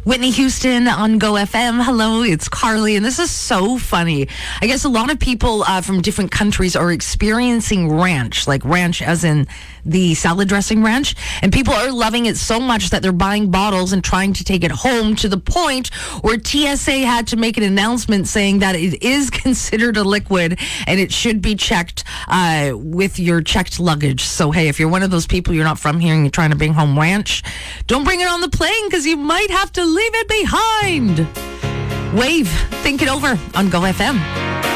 Whitney Houston on Go FM. Hello, it's Carly, and this is so funny. I guess a lot of people from different countries are experiencing ranch, like ranch as in the salad dressing ranch, and people are loving it so much that they're buying bottles and trying to take it home, to the point where TSA had to make an announcement saying that it is considered a liquid and it should be checked with your checked luggage. So hey, if you're one of those people, you're not from here and you're trying to bring home ranch, don't bring it on the plane because you might have to leave it behind. Wave, think it over on Go FM.